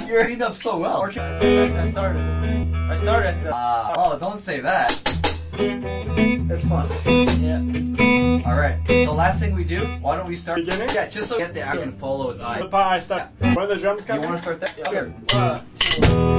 You're cleaned up so well. I started. Oh, don't say that. It's fun. Yeah. Alright, so last thing we do, why don't we start? Beginning? Yeah, just so you get the action follow his eye. The pie stuff. Where the drums You come want to start there? Yeah. Sure. 1, 2.